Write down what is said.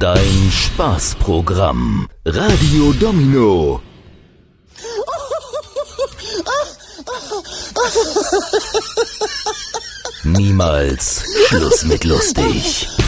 Dein Spaßprogramm. Radio Domino. Niemals Schluss mit lustig.